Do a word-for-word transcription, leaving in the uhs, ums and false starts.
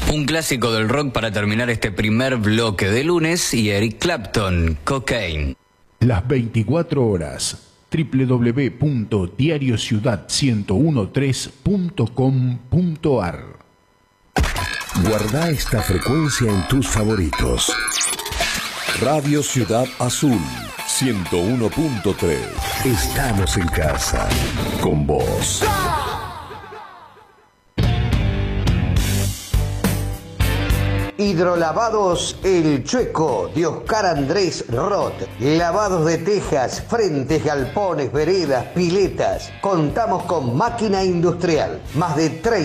Un clásico del rock para terminar este primer bloque de lunes y Eric Clapton, Cocaine. Las veinticuatro horas, doble u doble u doble u punto diario ciudad ciento trece punto com punto a r. Guarda esta frecuencia en tus favoritos. Radio Ciudad Azul, ciento uno punto tres. Estamos en casa, con vos. Hidrolavados El Chueco de Oscar Andrés Roth. Lavados de tejas, frentes, galpones, veredas, piletas. Contamos con máquina industrial. Más de treinta